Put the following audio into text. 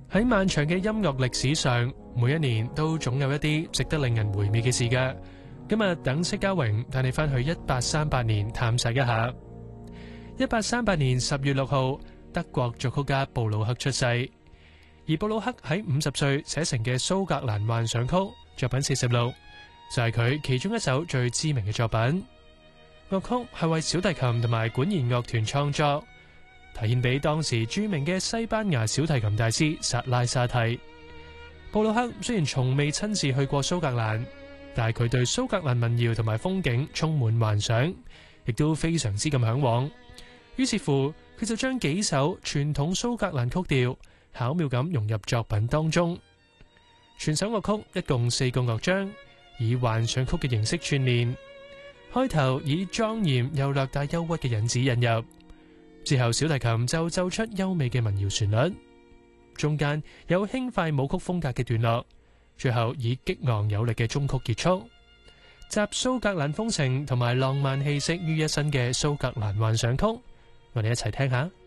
喺漫長嘅音樂歷史上，每一年都總有一啲值得令人回味嘅事㗎。今日等戚家榮帶你返去1838年探索一下。1838年10月6號，德國作曲家布魯克出世。而布魯克喺50歲寫成嘅蘇格蘭幻想曲作品46，就係佢其中一首最知名嘅作品。樂曲係為小提琴同埋管弦樂團創作，題獻俾當時著名嘅西班牙小提琴大師薩拉沙蒂。布魯克雖然從未親自去過蘇格蘭，但係佢對蘇格蘭民謠同埋風景充滿幻想，亦都非常之咁向往。於是乎，佢就將幾首傳統蘇格蘭曲調巧妙咁融入作品當中。全首樂曲一共4個樂章，以幻想曲嘅形式串聯。開頭以莊嚴又略帶憂鬱嘅引子引入，之後小提琴就奏出優美嘅民謠旋律，中間有輕快舞曲風格嘅段落，最後以激昂有力嘅終曲結束，集蘇格蘭風情同埋浪漫氣息於一身嘅蘇格蘭幻想曲。我哋一齊聽下。